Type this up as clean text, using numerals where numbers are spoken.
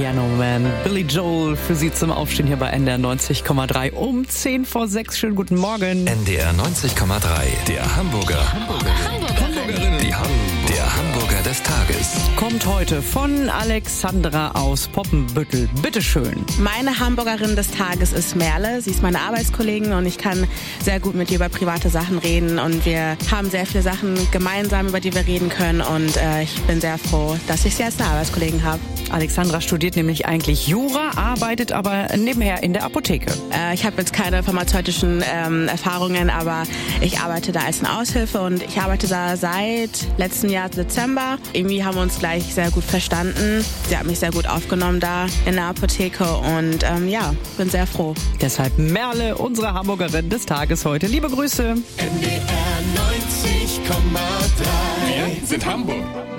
Piano Man, Billy Joel für Sie zum Aufstehen hier bei NDR 90,3 um 5:10. Schönen guten Morgen. NDR 90,3, der Hamburgerin. Der Hamburger des Tages. Kommt heute von Alexandra aus Poppenbüttel. Bitteschön. Meine Hamburgerin des Tages ist Merle. Sie ist meine Arbeitskollegin und ich kann sehr gut mit ihr über private Sachen reden. Und wir haben sehr viele Sachen gemeinsam, über die wir reden können. Und ich bin sehr froh, dass ich sie als eine Arbeitskollegin habe. Alexandra studiert nämlich eigentlich Jura, arbeitet aber nebenher in der Apotheke. Ich habe jetzt keine pharmazeutischen Erfahrungen, aber ich arbeite da als eine Aushilfe und ich arbeite da seit letzten Jahr Dezember. Irgendwie haben wir uns gleich sehr gut verstanden. Sie hat mich sehr gut aufgenommen da in der Apotheke und bin sehr froh. Deshalb Merle, unsere Hamburgerin des Tages heute. Liebe Grüße. NDR 90,3. Wir sind Hamburg.